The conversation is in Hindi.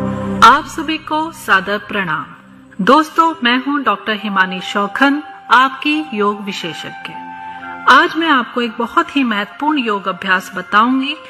आप सभी को सादर प्रणाम। दोस्तों, मैं हूं डॉक्टर हिमानी शौखन, आपकी योग विशेषज्ञ। आज मैं आपको एक बहुत ही महत्वपूर्ण योग अभ्यास बताऊंगी